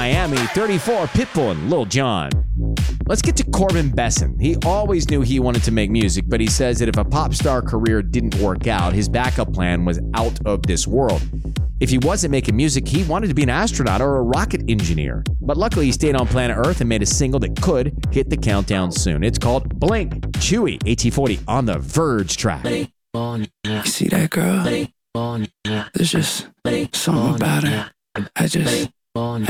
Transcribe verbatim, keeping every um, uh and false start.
Miami, thirty-four, Pitbull and Lil Jon. Let's get to Corbin Bessson. He always knew he wanted to make music, but he says that if a pop star career didn't work out, his backup plan was out of this world. If he wasn't making music, he wanted to be an astronaut or a rocket engineer. But luckily, he stayed on planet Earth and made a single that could hit the countdown soon. It's called Blink. Chewy, A T forty on the Verge track. You see that girl? There's just something about her. I just, I